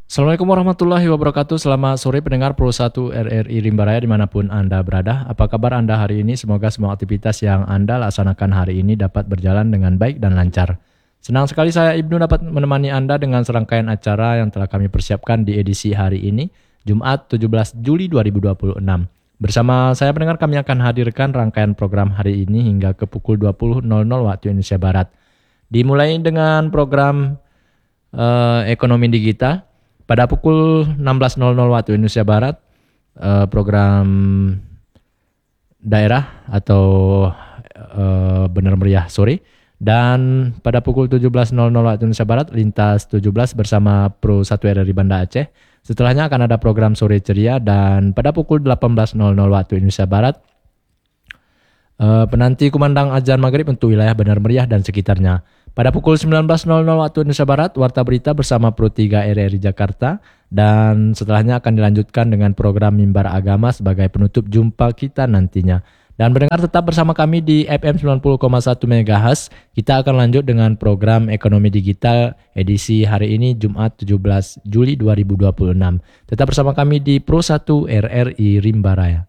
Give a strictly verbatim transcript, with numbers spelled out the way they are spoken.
Assalamualaikum warahmatullahi wabarakatuh. Selamat sore pendengar Pro satu R R I Rimba Raya dimanapun Anda berada. Apa kabar Anda hari ini? Semoga semua aktivitas yang Anda laksanakan hari ini dapat berjalan dengan baik dan lancar. Senang sekali saya Ibnu dapat menemani Anda dengan serangkaian acara yang telah kami persiapkan di edisi hari ini, Jumat tujuh belas Juli dua ribu dua puluh enam. Bersama saya pendengar kami akan hadirkan rangkaian program hari ini hingga ke pukul dua puluh waktu Indonesia Barat. Dimulai dengan program uh, Ekonomi Digital. Pada pukul enam belas waktu Indonesia Barat, eh, program daerah atau eh, Benar Meriah Sore. Dan pada pukul tujuh belas waktu Indonesia Barat, Lintas tujuh belas bersama Pro satu R R I Banda Aceh. Setelahnya akan ada program Sore Ceria dan pada pukul delapan belas waktu Indonesia Barat, eh, penanti kumandang azan maghrib untuk wilayah Benar Meriah dan sekitarnya. Pada pukul sembilan belas waktu Indonesia Barat, Warta Berita bersama Pro tiga R R I Jakarta. Dan setelahnya akan dilanjutkan dengan program Mimbar Agama sebagai penutup jumpa kita nantinya. Dan mendengar tetap bersama kami di F M sembilan puluh koma satu MHz. Kita akan lanjut dengan program Ekonomi Digital edisi hari ini Jumat tujuh belas Juli dua ribu dua puluh enam. Tetap bersama kami di Pro satu R R I Rimba Raya.